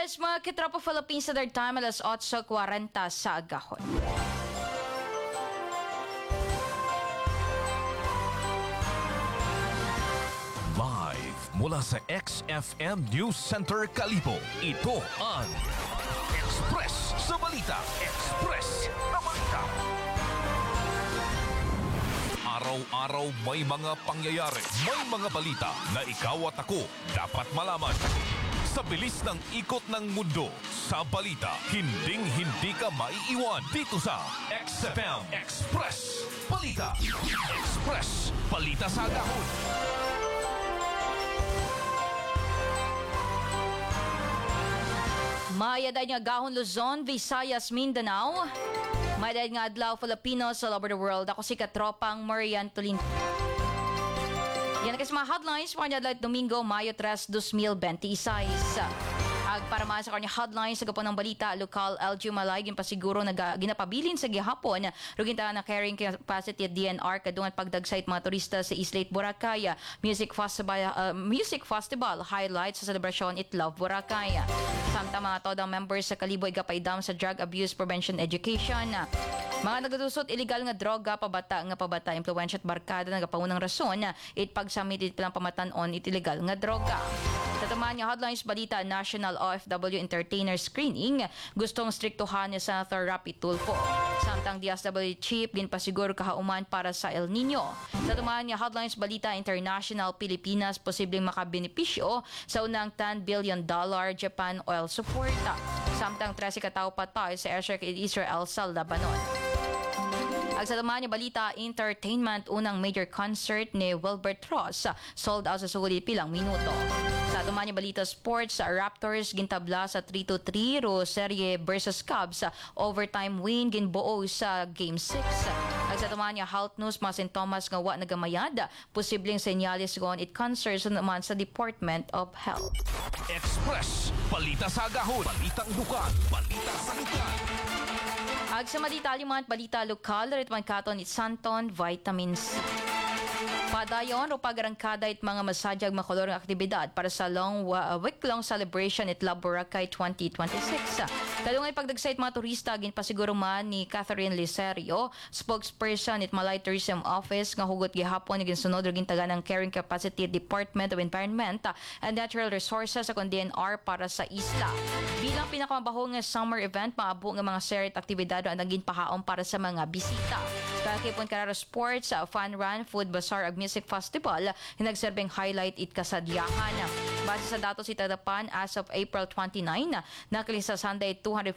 oras, mga kitropa Philippines Standard Time, alas 8:40 sa agahon. Live mula sa XFM News Center Kalibo, ito ang Express sa Balita. Express sa Balita. Araw-araw may mga pangyayari, may mga balita na ikaw at ako dapat malaman. Sa bilis ng ikot ng mundo, sa balita, hinding-hindi ka maiiwan dito sa XFM Express Balita. Express Balita sa Agahon. Maya dahil nga gahon Luzon, Visayas, Mindanao. Maya dahil nga adlaw Filipinos all over the world. Ako si Katropang Marian Tulin. Yan kasi mga headlines mga adlaw Domingo, Mayo 3, 2026. Para mga sa kanya headlines sa gapon ng balita, lokal LGU Malay pasiguro ginapabilin sa gihapon ruginta na carrying capacity at DNR kadungan pagdagsayt mga turista sa Islay Boracay. Music Festival highlights sa selebrasyon It Love Boracay. Samtang mga todang members sa Kalibo igapaidam sa drug abuse prevention education. Mga nagdudusot illegal nga droga pabata impluwensya at barkada nagapaunang rason it pagsamit it pilang pamatanon it illegal nga droga. Sa tamaan nga headlines balita, National OFW Entertainer Screening gustong striktuhan ni Senator Rapi Tulfo. Samtang DSW Chief ginpasiguro kahauman para sa El Nino. Sa tamaan nga headlines balita, International Pilipinas posibleng makabenepisyo sa unang $10 billion Japan oil support. Samtang 13 katao patay sa airstrike in Israel sa Lebanon. Sa tamaan niya balita, entertainment, unang major concert ni Wilbert Ross sold out sa sulit pilang minuto. Sa tamaan niya balita, sports, Raptors gintabla sa 3-3 Serie versus Cubs overtime win ginbuo sa Game 6. Sa tamaan niya health news, mga sintomas nga wa nagamayad, posibleng senyales gon it concerns naman sa Department of Health. Express Balita sa Agahon. Balitang dukan. Balita sa lukan. Sa maditali mga balita lokal, ritman katon it Santon Vitamins. Padayon o pagarangkada it mga masadyag makolorong aktibidad para sa week-long celebration it Love Boracay 2026. Kalungay pagdagsay mga turista ginpasiguro man ni Catherine Licerio, spokesperson it Malay Tourism Office nga hugot gihapon ni ginsunod ug gintaga ng carrying capacity Department of Environment and Natural Resources sa DNR para sa isla. Bilang pinakamabaho nga summer event, maabo nga mga serit aktibidad ang naging pahaon para sa mga bisita. Kakipon kararo sports, fun run, food bazaar ag music festival, hinagserbeng highlight it kasadyahan. Base sa datos itadapan, as of April 29, nakalisa sa Sunday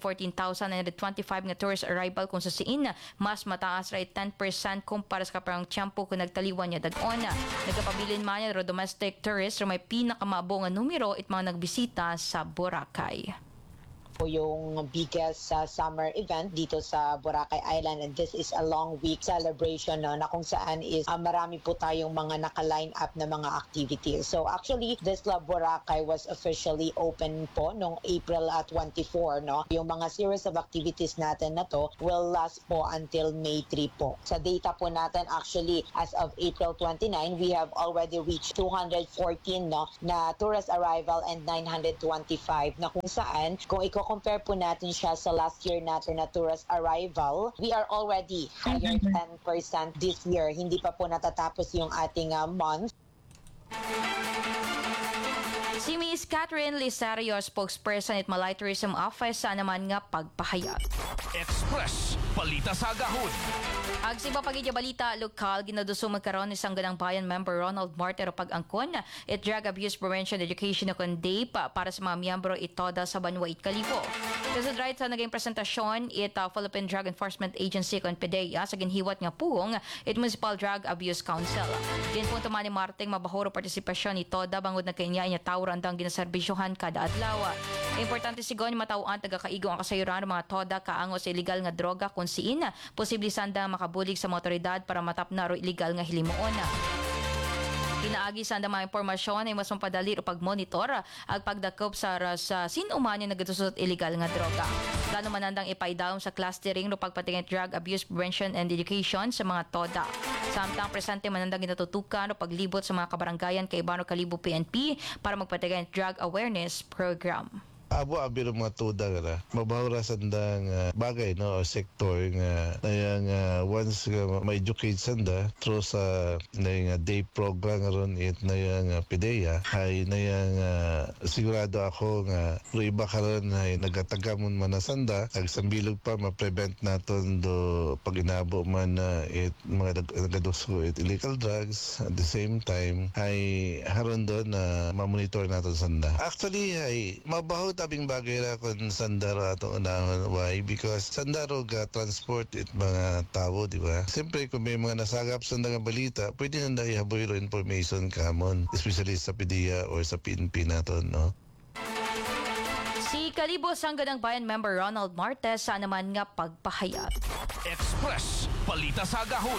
214,925 nga tourist arrival kung sa siin, mas mataas ray 10% kumpara sa kaparang tiyempo kung nagtaliwan niya dagon. Nagkapabilin man niya domestic tourists may pinakamabo nga numero it mga nagbisita sa Boracay. Po yung biggest summer event dito sa Boracay Island, and this is a long week celebration na kung saan is marami po tayong mga naka-line up na mga activities. So actually this Love Boracay was officially open po noong April 24 no. Yung mga series of activities natin na to will last po until May 3 po. Sa data po natin actually as of April 29 we have already reached 214 no na tourist arrival and 925 na kung saan kung compare po natin siya sa last year natin na tourist arrival, we are already higher 10% this year. Hindi pa po natatapos yung ating month. Si Ms. Catherine Licerio, spokesperson at Malay Tourism Office, sa naman nga pagpahayag. Express Balita sa Agahon. Agsiba pagidya balita lokal, ginaduso magkaroon ni Sangganang Bayan member Ronald Martero pag-angkon it Drug Abuse Prevention Education Day para sa mga miyembro itoda sa Banwait Kalibo. Kasud right sa naging presentasyon Philippine Drug Enforcement Agency kon PDEA sa ginhiwat nga puong Municipal Drug Abuse Council. Din punto man ni Marting mabahuro partisipasyon itoda bangod na kanya niya tawran dang ginaserbisyohan kada adlaw. Importante sigon matawaan taga-kaigo ang kasayuran mga toda kaangos sa illegal nga droga kung siin posible sanda makabulig sa mga otoridad para matapna ro illegal nga hilimuon. Pinaagi sa mga impormasyon ay mas mapadali o pagmonitor ang pagdakop sa sinuman yung nagtusot illegal nga droga. Plano manandang ipaidaw sa clustering o pagpatingin drug abuse prevention and education sa mga toda. Samtang presente manandang ginatutukan o paglibot sa mga kabaranggayan kay Ibano Kalibo PNP para magpatingin drug awareness program. abo abiro mga tuda nga mabawra sandang bagay no o sektor nga nayang once ma-educate sanda through sa nayang day program ron it nayang PDEA ay nayang sigurado ako nga iba karon ay nagatagamon man na sanda ag sambilog pa ma-prevent naton do pag inabo man it mga nagadusgo it illegal drugs at the same time ay haron do na ma-monitor naton sanda. Actually ay mabaho tabing bagay ra kon sanda ra ato unahon. Why? Because sanda ro ga transport it mga tao, di ba? Siyempre kung may mga nasagap sanda nga balita, pwede nanda ihaboy ro information kamon, especially sa PDEA or sa PNP naton, no? Si Kalibos Hangganang Bayan member Ronald Martes sa naman nga pagpahayag. Express Balita sa Agahon.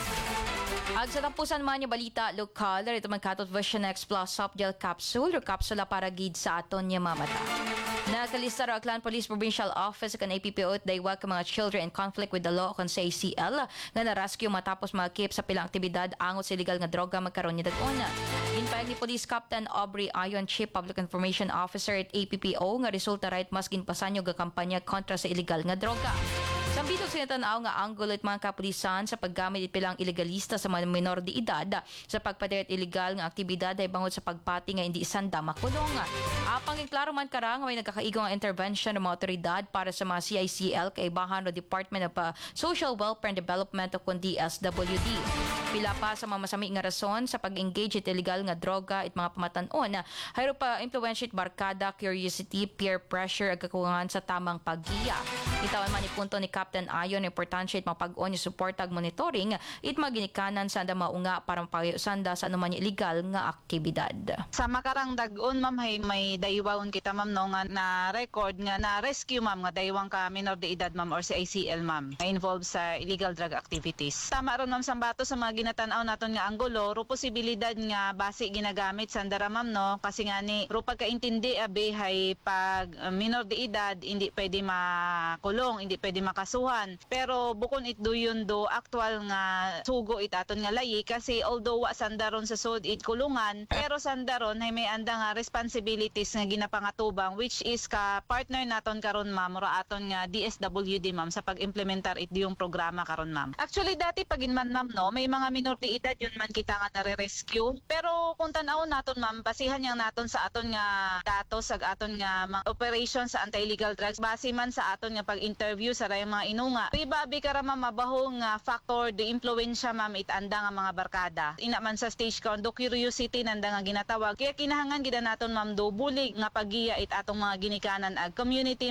Ag sa tampusan man yung balita lokal, ito man katot Vision X Plus Soft Gel Capsule o kapsula para gid sa aton niya mamata. Nakalista ra Aklan Police Provincial Office kan APPO at daywa ka mga children in conflict with the law kon sa ACL nga na-rescue matapos makip sa pilang aktibidad angot sa illegal nga droga magkaroon niya daguna. Ginpayag ni Police Captain Aubrey Ayon, Chief Public Information Officer at APPO nga resulta right mas ginpasanyo ga kampanya kontra sa illegal nga droga. Sambitog sinatanaw nga anggol at mga kapulisan sa paggamit ipilang ilegalista sa mga minor de edad sa pagpadayon illegal nga aktibidad ay bangod sa pagpati nga hindi isanda makulong. Apang klaro man karang may nagkakaigong nga intervention ng mga otoridad para sa mga CICL kaibahan ng Department of Social Welfare and Development o kundi DSWD. Pila pa sa mga masami nga rason sa pag-engage it illegal nga droga at mga pamatanon hayro pa influential barkada, curiosity, peer pressure ag kakulangan sa tamang paggiya. Itawan man ni punto ni Captain Ayon importansya it mapag-on yung support ag monitoring it maginikanan sa maunga para mapayusanda sa anuman yung illegal nga aktibidad. Sa makarang dag-on ma'am may daywawon kita ma'am no nga na record nga na rescue ma'am nga daywang ka minor de edad ma'am or sa ACL ma'am nga involved sa illegal drug activities. Tama ron ma'am sambato sa mga ginatan-aw naton nga anggulo ro posibilidad nga basi ginagamit sandara ma'am no kasi nga ni ro pagkaintindi abe hay pag minor de edad hindi pwede makulong, hindi pwede makasuhan. Pero bukon it do yun do actual nga sugo it aton nga layi kasi although wa sandaron sa sud it kulungan pero sandaron ay may anda nga responsibilities nga ginapangatubang which is ka partner naton karon ma'am ro aton nga DSWD ma'am sa pag-implementar it yung programa karon ma'am. Actually dati pagin man ma'am no may mga minor de edad yun man kita nga nare-rescue pero kung tan-aw naton ma'am basihan yang naton sa aton nga datos ag aton nga mga operations sa anti-illegal drugs base man sa aton nga pag-interview sa rayong mga inunga. Ibabi ka ra ma'am mabaho nga factor the influensya ma'am it anda nga mga barkada. Ina man sa stage count do curiosity nanda nga ginatawag kaya kinahangan gid naton ma'am do bulig nga paggiya it atong mga ginikanan ag community.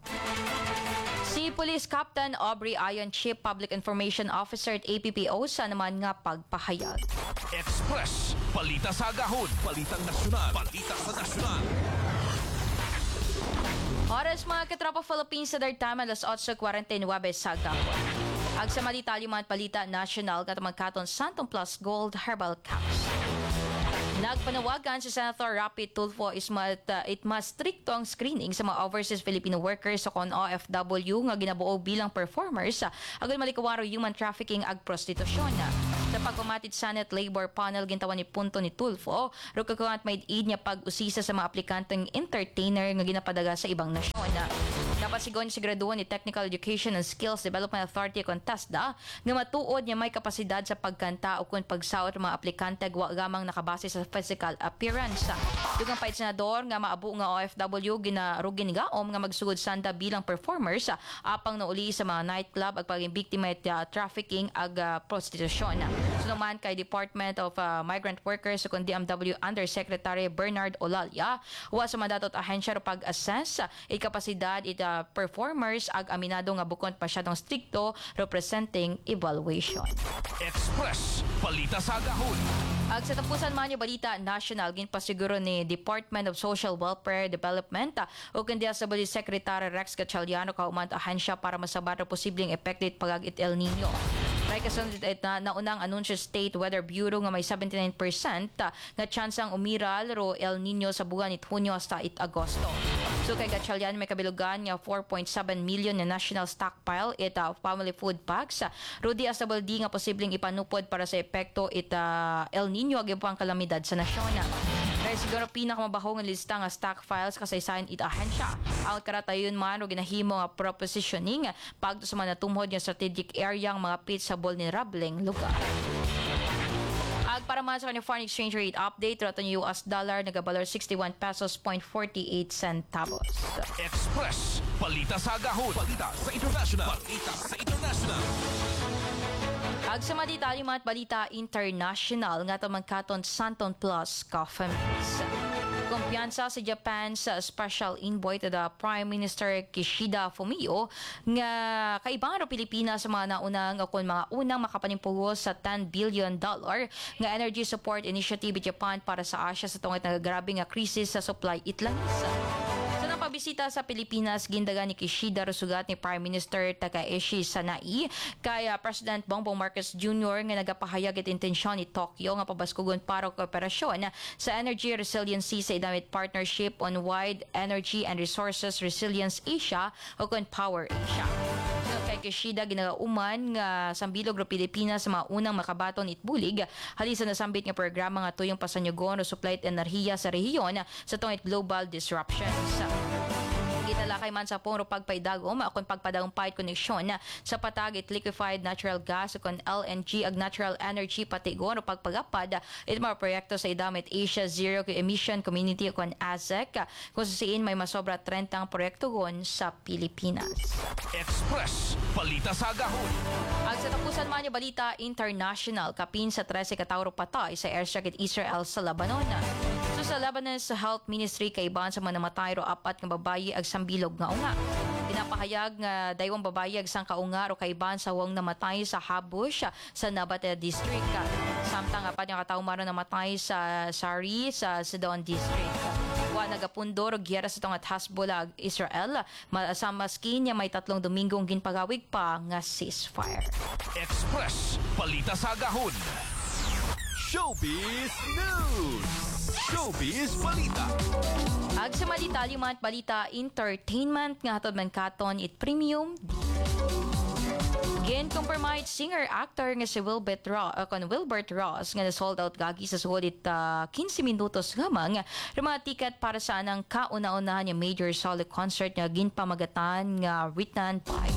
Si Police Captain Aubrey Ayon, Chief Public Information Officer at APPO sa naman nga pagpahayag. Express Balita sa Agahon. Balitang nasyonal. Balita sa nasyonal. Oras mga katropa Philippines sa time alas 8:49 sa gapon. Ag sa malitalyo man palita national nga magkaton Santong Plus Gold Herbal Caps. Nagpanawagan si Senator Rapi Tulfo it mas stricto ang screening sa mga overseas Filipino workers sa kon OFW nga ginabuo bilang performers agon malikawaro human trafficking ag prostitusyon. Sa pagpamatid Senate Labor Panel gintawan ni punto ni Tulfo ro kakumat may id niya pag-usisa sa mga aplikanteng entertainer nga ginapadaga sa ibang nasyon. Dapat sigon si graduan ni Technical Education and Skills Development Authority Contesda nga matuod niya may kapasidad sa pagkanta o kung pagsaot mga aplikante wa gamang nakabase sa physical appearance. Dugang pait senador nga maabo nga OFW ginarugin gaom nga magsugod sanda bilang performers apang nauli sa mga nightclub ag paging biktima trafficking ag prostitusyon. Sunuman kay Department of Migrant Workers sa DMW Undersecretary Bernard Olalia wa sa mandatot ahensya pag-assess ikapasidad performers ag aminado nga bukod pasyadong stricto representing evaluation. Express Balita sa Agahon. Ag sa tapusan man yung balita national ginpasiguro ni Department of Social Welfare Development o kundi sa Secretary Rex Gatchaliano kauman ahensya para masabar na posibleng epekto pagagit El Nino. Right kasunod na naunang anunsyo State Weather Bureau nga may 79% nga tsansang umiral ro El Nino sa buwan it Hunyo hasta it Agosto. So kay Gatchalian may kabilugan nga 4.7 million na national stockpile it family food packs. Rudy Asabaldi nga posibleng ipanupod para sa epekto it El Nino ag pang kalamidad sa nasyon. Kaya siguro pinakamabaho nga lista nga stock files kasaysayan it ahensya. Ang karatayon man o ginahimo nga propositioning pagto sa mga natumhod nga strategic area ang mga pizza vulnerableng lugar. Para man sa kanyang foreign exchange rate update, rato ng US dollar nagabalar 61 pesos 0.48 centavos. Express. Balita sa agahon. Balita sa international. Balita sa international. Sa mga detalye mga balita international nga tamang katon Santon Plus Coffee Mix. Kumpiyansa sa Japan sa Special Envoy to the Prime Minister Kishida Fumio nga kaibangan ro Pilipinas sa mga naunang o mga unang makapanimpulos sa $10 billion nga energy support initiative Japan para sa Asia sa tungod nga grabe nga krisis sa supply itlangis. Sa pabisita sa Pilipinas, gindagan ni Kishida rusugat ni Prime Minister Takaishi Sanai kay President Bongbong Marcos Jr. nga nagapahayag it intensyon ni Tokyo nga pabaskugon para kooperasyon sa energy resiliency sa idamit partnership on wide energy and resources resilience Asia o kon Power Asia. Kay Kishida ginagauman nga sambilog ro Pilipinas sa mga unang makabaton itbulig halisa nasambit nga programa nga tuyong pasanyugon o supply enerhiya sa rehiyon sa tungod global disruptions. Gitalakay man sa puro pagpaidagom akong pagpadagong pipe connection sa patagit liquefied natural gas kon LNG ag natural energy patigon o pagpagapad it mga proyekto sa idamit Asia Zero Emission Community kon AZEC kung siin may masobra 30 ang proyekto gon sa Pilipinas. Express. Balita sa agahon. Ang sa tapusan man yung balita international, kapin sa 13 katawro patay sa airstrike at Israel sa Lebanon. So sa Lebanon's Health Ministry kaiban sa mga namatay ro 4 nga babayi ag sambilog nga unga. Pinapahayag nga daywang babayi ag sang kaunga ro kaiban sa wang namatay sa Habush sa Nabateh District. Samtang apat nga katawo maron namatay sa Sari sa Sidon District. Wa nagapundor og giyera sa tong at Hezbollah ag Israel sa maskin niya may 3 Domingong ginpagawig pa nga ceasefire. Express. Balita sa agahon. Showbiz News. Showbiz Balita. Ag sa mga detalye mga balita entertainment nga hatod man katon it premium. Again, compromised singer-actor nga si Wilbert Ross nga na-sold out gagi sa sulit 15 minutos gamang mga ticket para sa anang kauna-unahan yung major solo concert nga ginpamagatan nga written by.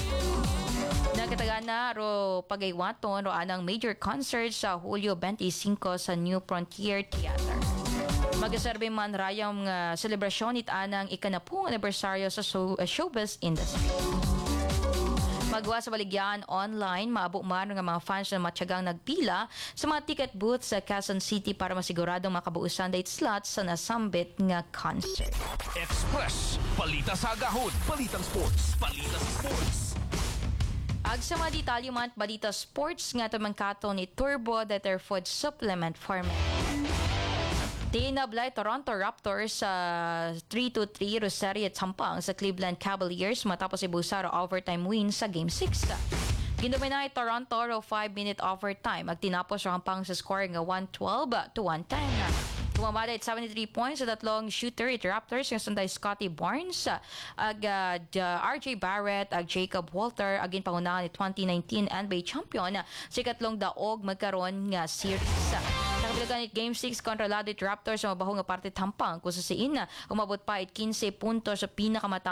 Nagkatagana ro pagaywaton ro anang major concert sa Hulyo 25 sa New Frontier Theater. Magaserbe man rayang selebrasyon it anang ikanapung anibersaryo sa showbiz industry. Magwa sa baligyan online, maabo man nga mga fans na matyagang nagpila sa mga ticket booths sa Quezon City para masiguradong makabuusan date slots sa nasambit nga concert. Express. Balita sa agahon. Balitang sports. Balita sa sports. Ag sa mga detalye mga balita sports nga tamang kato ni Turbo Deter Food Supplement for Men. Tinablay Toronto Raptors sa 3-3 Rosario at Sampang sa Cleveland Cavaliers matapos ibusar o overtime win sa Game 6. Ginuminay Toronto ro 5-minute overtime ag tinapos ro hampang sa score nga 112-110. Tumamaday 73 points sa tatlong shooter it Raptors nga sunday Scotty Barnes ag RJ Barrett ag Jacob Walter agin pangunahan ni 2019 NBA champion si katlong daog magkaron nga series. Nakabilagan Game 6 kontrolado it Raptors sa mabaho nga parte tampang kung sa siin umabot pa it 15 puntos sa pinakamata